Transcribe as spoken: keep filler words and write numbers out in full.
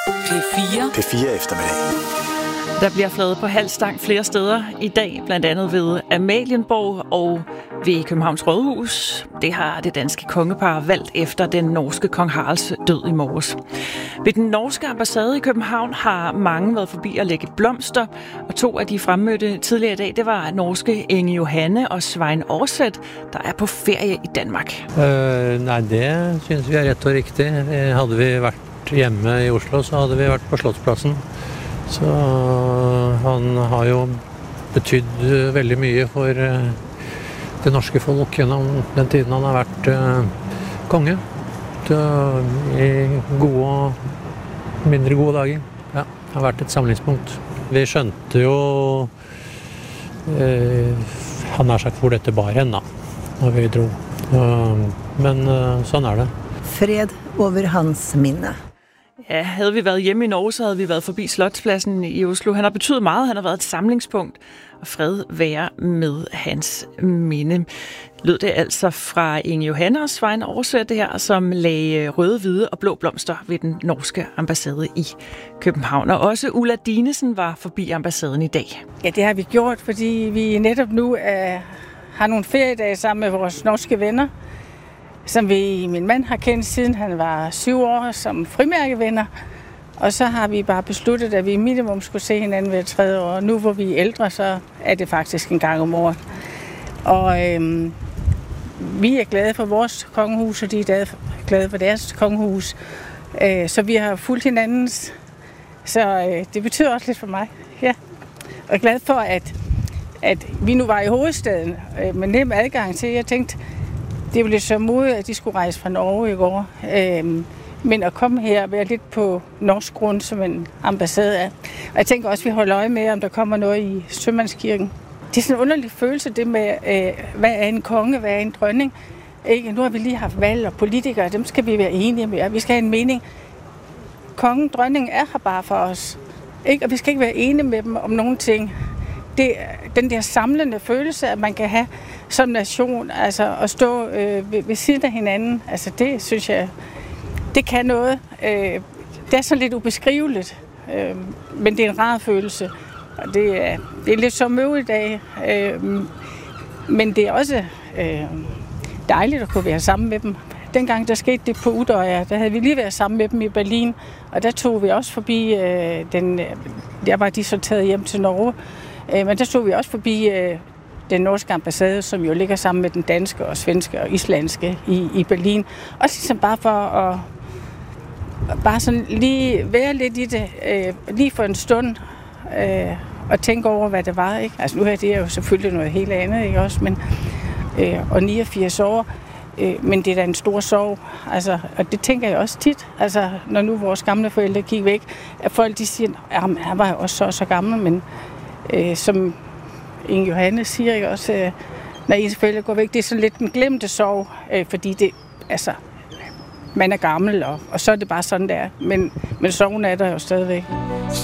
P fire. P fire eftermiddag. Der bliver flaget på halv stang flere steder i dag, blandt andet ved Amalienborg og ved Københavns Rådhus. Det har det danske kongepar valgt efter den norske kong Haralds død i morges. Ved den norske ambassade i København har mange været forbi at lægge blomster, og to af de fremmødte tidligere i dag, det var norske Inge Johanne og Svein Aarseth, der er på ferie i Danmark. Uh, nej, det synes vi er ret og rigtigt. Havde vi været hjemme i Oslo, så havde vi været på Slottspladsen. Så han har jo betydet veldig mye for det norske folk gjennom den tiden han har vært konge. I gode og mindre gode dager. Ja, det har vært et samlingspunkt. Vi skjønte jo eh, han har sagt hvor dette bar hen da, når vi dro. Men sånn er det. Fred over hans minne. Ja, havde vi været hjemme i Norge, så havde vi været forbi Slotspladsen i Oslo. Han har betydet meget, han har været et samlingspunkt, og fred være med hans minde. Lød det altså fra Inge Johanne og Svein Aarseth det her, som lagde røde, hvide og blå blomster ved den norske ambassade i København. Og også Ulla Dinesen var forbi ambassaden i dag. Ja, det har vi gjort, fordi vi netop nu er, har nogle feriedage sammen med vores norske venner, som vi, min mand har kendt siden han var syv år som frimærkevenner. Og så har vi bare besluttet, at vi minimum skulle se hinanden hver tredje år. Nu hvor vi er ældre, så er det faktisk en gang om året. Og øhm, vi er glade for vores kongehus, og de er glade for deres kongehus. Øh, så vi har fulgt hinandens. Så øh, det betyder også lidt for mig. Ja. Og jeg er glad for, at, at vi nu var i hovedstaden øh, med nem adgang til. Jeg tænkte, det var lidt så modigt, at de skulle rejse fra Norge i går. Øhm, men at komme her og være lidt på norsk grund, som en ambassade er. Og jeg tænker også, at vi holder øje med, om der kommer noget i Sømandskirken. Det er sådan en underlig følelse, det med, øh, hvad er en konge, hvad er en dronning. Ikke? Nu har vi lige haft valg og politikere, dem skal vi være enige med, og vi skal have en mening. Kongen, dronningen er her bare for os. Ikke? Og vi skal ikke være enige med dem om nogen ting. Det, den der samlende følelse, at man kan have som nation, altså at stå øh, ved, ved siden af hinanden, altså det synes jeg, det kan noget. Øh, det er så lidt ubeskriveligt, øh, men det er en rar følelse, og det er, det er lidt som øvrigt dag, øh, men det er også øh, dejligt at kunne være sammen med dem. Dengang der skete det på Udøya, der havde vi lige været sammen med dem i Berlin, og der tog vi også forbi, øh, den, der var de så taget hjem til Norge, øh, men der tog vi også forbi øh, den norske ambassade, som jo ligger sammen med den danske og svenske og islandske i, i Berlin. Også ligesom bare for at bare sådan lige være lidt i det, øh, lige for en stund, øh, og tænke over, hvad det var. Ikke? Altså nu er det jo selvfølgelig noget helt andet, ikke også, men øh, og niogfirs år, øh, men det er da en stor sorg. Altså, og det tænker jeg også tit, altså når nu vores gamle forældre gik væk, at folk de siger, at han var jo også så så gammel, men øh, som Inge Johanne siger ikke også, øh, når ens forældre går væk, det er sådan lidt en glemte sorg, øh, fordi det, altså, man er gammel, og, og så er det bare sådan, der. Men, men sorgen er der jo stadigvæk.